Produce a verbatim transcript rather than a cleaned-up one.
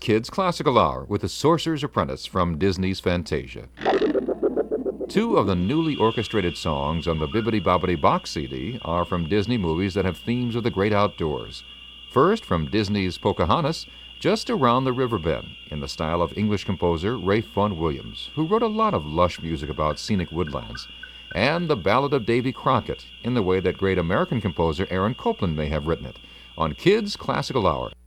Kids Classical Hour with The Sorcerer's Apprentice from Disney's Fantasia. Two of the newly orchestrated songs on the Bibbidi Bobbidi Box C D are from Disney movies that have themes of the great outdoors. First, from Disney's Pocahontas, Just Around the River Bend, in the style of English composer Ralph Vaughan Williams, who wrote a lot of lush music about scenic woodlands, and The Ballad of Davy Crockett, in the way that great American composer Aaron Copland may have written it, on Kids Classical Hour.